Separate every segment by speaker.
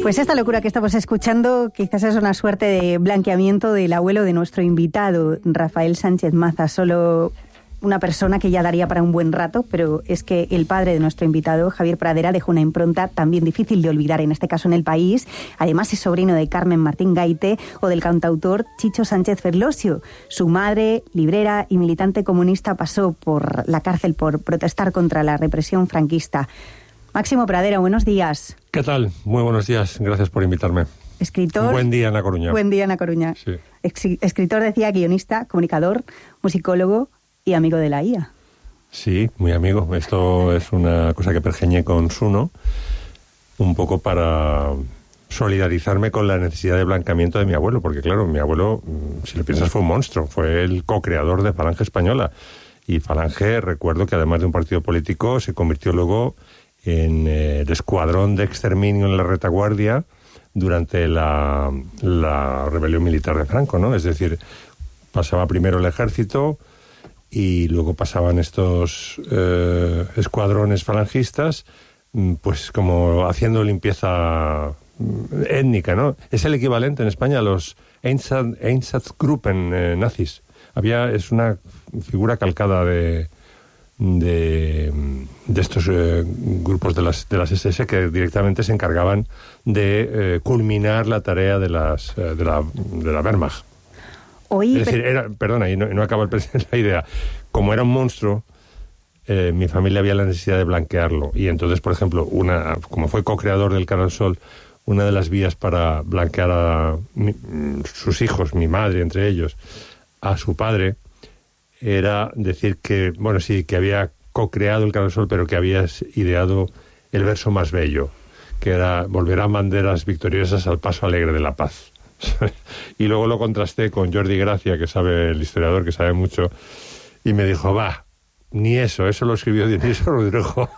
Speaker 1: Pues esta locura que estamos escuchando quizás es una suerte de blanqueamiento del abuelo de nuestro invitado, Rafael Sánchez Maza, solo una persona que ya daría para un buen rato, pero es que el padre de nuestro invitado, Javier Pradera, dejó una impronta también difícil de olvidar, en este caso en el país. Además es sobrino de Carmen Martín Gaite o del cantautor Chicho Sánchez Ferlosio. Su madre, librera y militante comunista, pasó por la cárcel por protestar contra la represión franquista. Máximo Pradera, buenos días.
Speaker 2: ¿Qué tal? Muy buenos días, gracias por invitarme.
Speaker 1: Escritor.
Speaker 2: Buen día en A Coruña.
Speaker 1: Buen día en A Coruña.
Speaker 2: Sí.
Speaker 1: Escritor, decía, guionista, comunicador, musicólogo y amigo de la IA.
Speaker 2: Sí, muy amigo. Esto es una cosa que pergeñé con Suno, un poco para solidarizarme con la necesidad de blanqueamiento de mi abuelo, porque claro, mi abuelo, si lo piensas, fue un monstruo, fue el co-creador de Falange Española. Y Falange, recuerdo que además de un partido político, se convirtió luego en el escuadrón de exterminio en la retaguardia durante la rebelión militar de Franco, ¿no? Es decir, pasaba primero el ejército y luego pasaban estos escuadrones falangistas, pues como haciendo limpieza étnica, ¿no? Es el equivalente en España a los Einsatzgruppen nazis. Es una figura calcada de estos grupos de las SS que directamente se encargaban de culminar la tarea de la Wehrmacht. Es decir, perdona, y no acaba la idea. Como era un monstruo, mi familia había la necesidad de blanquearlo. Y entonces, por ejemplo, como fue co-creador del Canal Sol, una de las vías para blanquear a sus hijos, mi madre entre ellos, a su padre, era decir que, bueno, sí, que había co-creado el Canal Sol, pero que había ideado el verso más bello, que era: volverán banderas victoriosas al paso alegre de la paz. Y luego lo contrasté con Jordi Gracia, el historiador que sabe mucho, y me dijo, ni eso lo escribió Dionisio Rodrigo.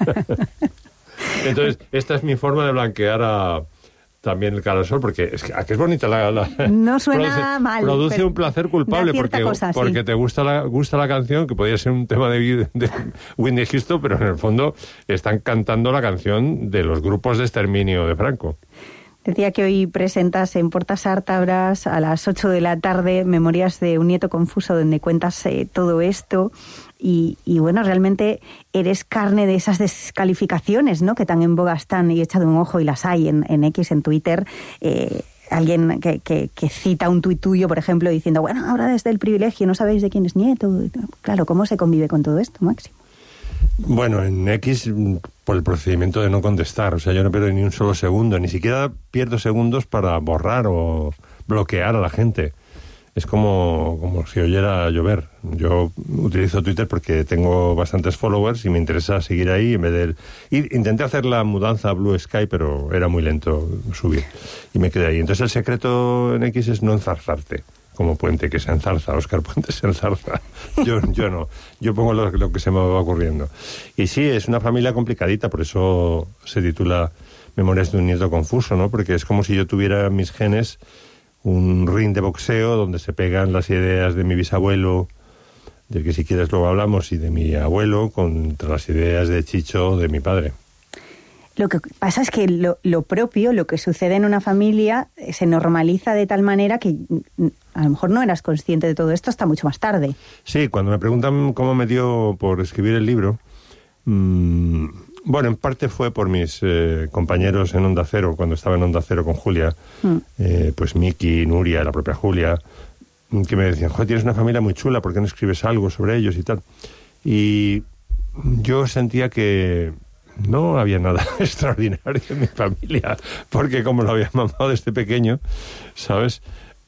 Speaker 2: Entonces, esta es mi forma de blanquear también el Canal Sol, porque es que es bonita
Speaker 1: no suena mal.
Speaker 2: Produce un placer culpable porque
Speaker 1: sí.
Speaker 2: te gusta la canción, que podría ser un tema de Whitney Houston, pero en el fondo están cantando la canción de los grupos de exterminio de Franco.
Speaker 1: Decía que hoy presentas en Portas Ártabras a las 8 de la tarde Memorias de un nieto confuso, donde cuentas todo esto y bueno, realmente eres carne de esas descalificaciones, ¿no?, que tan en boga están, y echado un ojo y las hay en X, en Twitter. Alguien que cita un tuit tuyo, por ejemplo, diciendo, bueno, ahora desde el privilegio no sabéis de quién es nieto. Claro, ¿cómo se convive con todo esto, Máximo?
Speaker 2: Bueno, en X, por el procedimiento de no contestar, o sea, yo no pierdo ni un solo segundo, ni siquiera pierdo segundos para borrar o bloquear a la gente. Es como si oyera llover. Yo utilizo Twitter porque tengo bastantes followers y me interesa seguir ahí en vez de... Intenté hacer la mudanza a Blue Sky, pero era muy lento subir y me quedé ahí. Entonces el secreto en X es no enzarzarte, como Puente, que se enzarza. Óscar Puente se enzarza. Yo no. Yo pongo lo que se me va ocurriendo. Y sí, es una familia complicadita, por eso se titula Memorias de un nieto confuso, ¿no? Porque es como si yo tuviera mis genes un ring de boxeo donde se pegan las ideas de mi bisabuelo, del que si quieres luego hablamos, y de mi abuelo, contra las ideas de Chicho, de mi padre.
Speaker 1: Lo que pasa es que lo propio, lo que sucede en una familia, se normaliza de tal manera que a lo mejor no eras consciente de todo esto hasta mucho más tarde.
Speaker 2: Sí, cuando me preguntan cómo me dio por escribir el libro, bueno, en parte fue por mis compañeros en Onda Cero, cuando estaba en Onda Cero con Julia, pues Miki, Nuria, la propia Julia, que me decían, joder, tienes una familia muy chula, ¿por qué no escribes algo sobre ellos y tal? Y yo sentía que no había nada extraordinario en mi familia, porque como lo había mamado desde pequeño, ¿sabes?,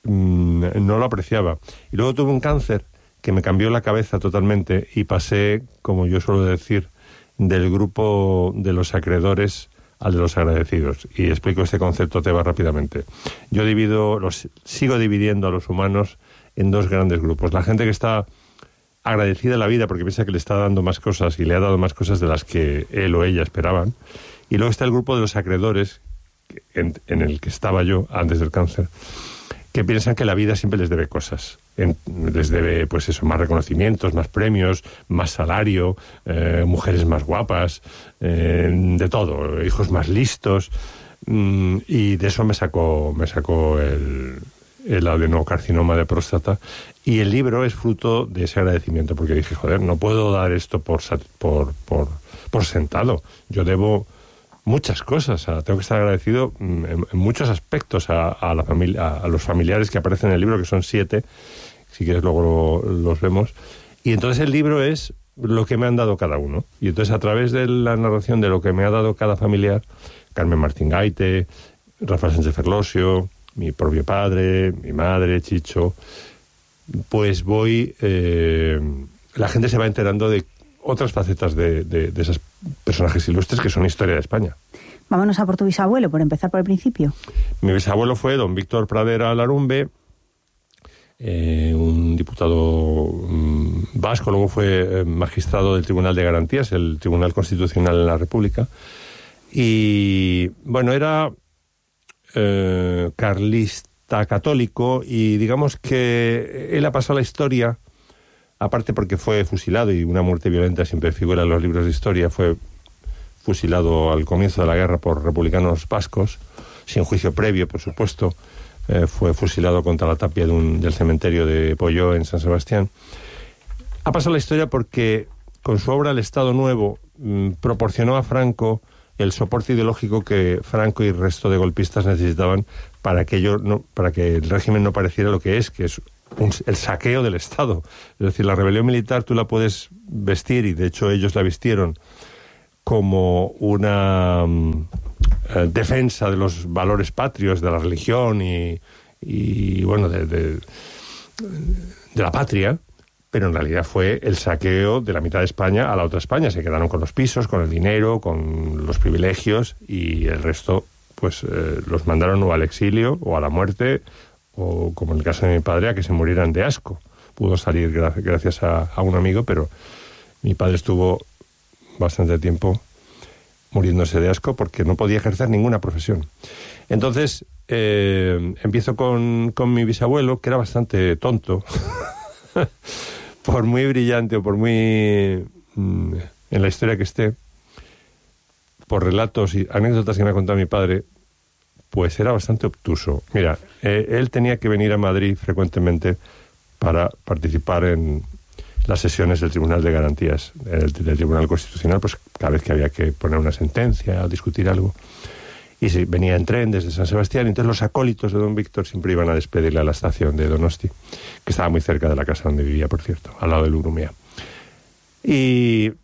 Speaker 2: no lo apreciaba. Y luego tuve un cáncer que me cambió la cabeza totalmente y pasé, como yo suelo decir, del grupo de los acreedores al de los agradecidos. Y explico este concepto, te va rápidamente. Yo sigo dividiendo a los humanos en dos grandes grupos. La gente que está agradecida a la vida porque piensa que le está dando más cosas y le ha dado más cosas de las que él o ella esperaban. Y luego está el grupo de los acreedores, en el que estaba yo antes del cáncer, que piensan que la vida siempre les debe cosas. Les debe, pues eso, más reconocimientos, más premios, más salario, mujeres más guapas, de todo, hijos más listos. y de eso me sacó el adenocarcinoma de próstata, y el libro es fruto de ese agradecimiento, porque dije, joder, no puedo dar esto por sentado. Yo debo muchas cosas, tengo que estar agradecido en muchos aspectos a la familia, a los familiares que aparecen en el libro, que son 7, si quieres luego los vemos, y entonces el libro es lo que me han dado cada uno, y entonces a través de la narración de lo que me ha dado cada familiar, Carmen Martín Gaite, Rafael Sánchez Ferlosio, mi propio padre, mi madre, Chicho, pues la gente se va enterando de otras facetas de esos personajes ilustres que son historia de España.
Speaker 1: Vámonos a por tu bisabuelo, por empezar por el principio.
Speaker 2: Mi bisabuelo fue don Víctor Pradera Larumbe, un diputado vasco, luego fue magistrado del Tribunal de Garantías, el Tribunal Constitucional en la República, y bueno, era carlista católico, y digamos que él ha pasado la historia, aparte porque fue fusilado, y una muerte violenta siempre figura en los libros de historia, fue fusilado al comienzo de la guerra por republicanos vascos, sin juicio previo, por supuesto. Fue fusilado contra la tapia del cementerio de Polló en San Sebastián. Ha pasado la historia porque con su obra El Estado Nuevo proporcionó a Franco el soporte ideológico que Franco y el resto de golpistas necesitaban para que el régimen no pareciera lo que es el saqueo del Estado. Es decir, la rebelión militar tú la puedes vestir, y de hecho ellos la vistieron, como una defensa de los valores patrios, de la religión y bueno, de la patria, pero en realidad fue el saqueo de la mitad de España a la otra España. Se quedaron con los pisos, con el dinero, con los privilegios, y el resto pues los mandaron o al exilio o a la muerte, o como en el caso de mi padre, a que se murieran de asco. Pudo salir gracias a un amigo, pero mi padre estuvo bastante tiempo muriéndose de asco porque no podía ejercer ninguna profesión. Entonces empiezo con mi bisabuelo, que era bastante tonto, por muy brillante o por muy en la historia que esté, por relatos y anécdotas que me ha contado mi padre, pues era bastante obtuso. Mira, él tenía que venir a Madrid frecuentemente para participar en las sesiones del Tribunal de Garantías, del Tribunal Constitucional, pues cada vez que había que poner una sentencia o discutir algo. Y sí, venía en tren desde San Sebastián, y entonces los acólitos de don Víctor siempre iban a despedirle a la estación de Donosti, que estaba muy cerca de la casa donde vivía, por cierto, al lado del Urumea. Y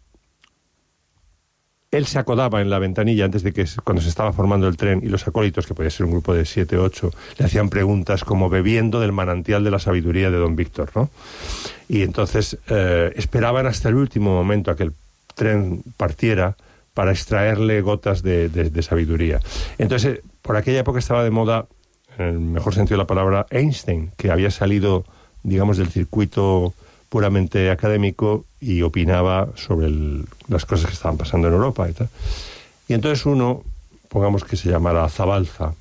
Speaker 2: él se acodaba en la ventanilla antes de cuando se estaba formando el tren, y los acólitos, que podía ser un grupo de 7 o 8, le hacían preguntas como bebiendo del manantial de la sabiduría de don Víctor, ¿no? Y entonces esperaban hasta el último momento a que el tren partiera para extraerle gotas de sabiduría. Entonces, por aquella época estaba de moda, en el mejor sentido de la palabra, Einstein, que había salido, digamos, del circuito puramente académico y opinaba sobre las cosas que estaban pasando en Europa y tal. Y entonces uno, pongamos que se llamara Zabalza,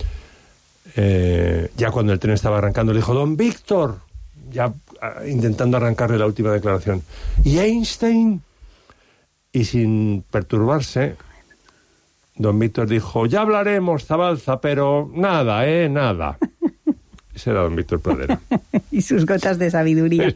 Speaker 2: ya cuando el tren estaba arrancando, le dijo: don Víctor, ya intentando arrancarle la última declaración, ¿y Einstein? Y sin perturbarse, don Víctor dijo: ya hablaremos, Zabalza, pero nada, nada. Ese era don Víctor Pradera.
Speaker 1: Y sus gotas de sabiduría.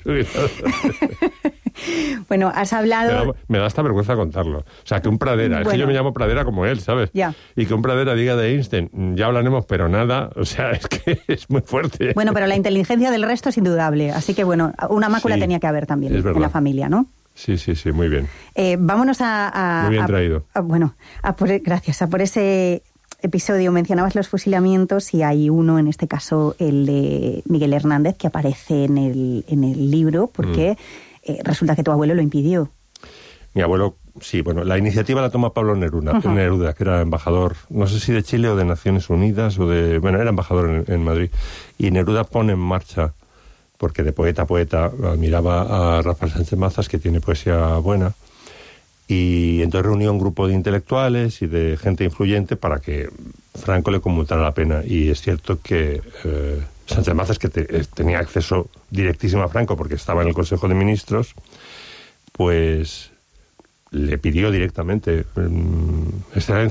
Speaker 1: Bueno, has hablado...
Speaker 2: Me da hasta vergüenza contarlo. O sea, que un Pradera, es que yo me llamo Pradera como él, ¿sabes?
Speaker 1: Ya.
Speaker 2: Y que un Pradera diga de Einstein: ya hablaremos, pero nada. O sea, es que es muy fuerte.
Speaker 1: Bueno, pero la inteligencia del resto es indudable. Así que, bueno, una mácula tenía que haber también en la familia, ¿no?
Speaker 2: Sí, muy bien.
Speaker 1: Vámonos
Speaker 2: muy bien traído.
Speaker 1: Gracias. A por ese episodio. Mencionabas los fusilamientos, y hay uno, en este caso el de Miguel Hernández, que aparece en el libro, porque resulta que tu abuelo lo impidió.
Speaker 2: Mi abuelo, sí, bueno, la iniciativa la toma Pablo Neruda, que era embajador, no sé si de Chile o de Naciones Unidas, era embajador en Madrid, y Neruda pone en marcha, porque de poeta a poeta admiraba a Rafael Sánchez Mazas, que tiene poesía buena, y entonces reunió un grupo de intelectuales y de gente influyente para que Franco le conmutara la pena. Y es cierto que Sánchez Mazas, que tenía acceso directísimo a Franco porque estaba en el Consejo de Ministros, pues le pidió directamente: Excelencia,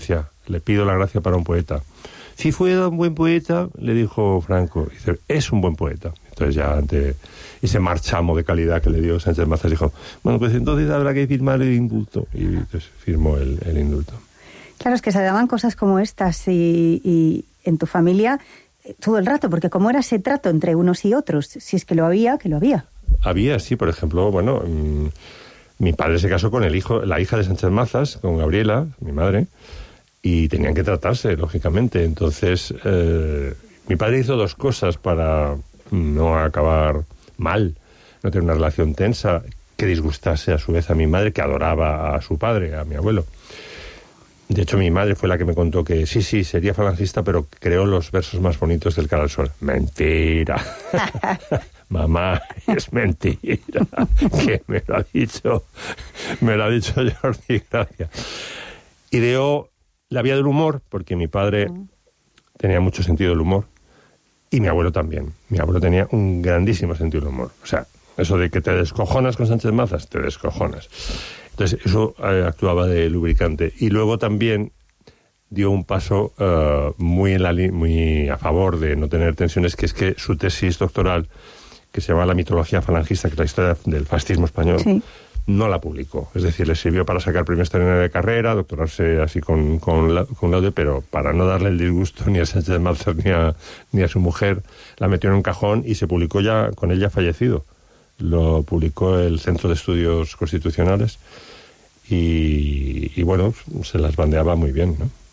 Speaker 2: le pido la gracia para un poeta. Si fuera un buen poeta, le dijo Franco, dice, es un buen poeta. Entonces ya ante ese marchamo de calidad que le dio Sánchez Mazas, dijo, bueno, pues entonces habrá que firmar el indulto. Y entonces firmó el indulto.
Speaker 1: Claro, es que se daban cosas como estas y en tu familia todo el rato, porque ¿cómo era ese trato entre unos y otros? Si es que lo había, que lo había.
Speaker 2: Había, sí, por ejemplo, bueno, mi padre se casó con la hija de Sánchez Mazas, con Gabriela, mi madre, y tenían que tratarse, lógicamente. Entonces, mi padre hizo dos cosas para no acabar mal, no tener una relación tensa que disgustase a su vez a mi madre, que adoraba a su padre, a mi abuelo. De hecho, mi madre fue la que me contó que sí, sería falangista, pero creó los versos más bonitos del Cara al Sol. Mentira. Mamá, es mentira. Que me lo ha dicho Jordi Gracia. Ideó la vía del humor, porque mi padre tenía mucho sentido del humor, y mi abuelo también. Mi abuelo tenía un grandísimo sentido del humor. O sea, eso de que te descojonas con Sánchez Mazas, te descojonas. Entonces, eso actuaba de lubricante. Y luego también dio un paso muy a favor de no tener tensiones, que es que su tesis doctoral, que se llama La mitología falangista, que es la historia del fascismo español, sí, no la publicó. Es decir, le sirvió para sacar premio extraordinario de carrera, doctorarse así con laude, pero para no darle el disgusto ni a Sánchez Mazas ni a su mujer, la metió en un cajón y se publicó ya con él ya fallecido. Lo publicó el Centro de Estudios Constitucionales y bueno, se las bandeaba muy bien, ¿no?